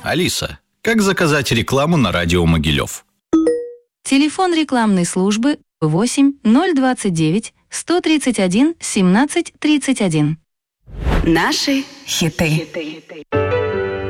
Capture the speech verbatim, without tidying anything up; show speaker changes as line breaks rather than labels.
Алиса, как заказать рекламу на радио Могилев?
Телефон рекламной службы восемь ноль двадцать девять сто тридцать один семнадцать тридцать один.
Наши хиты.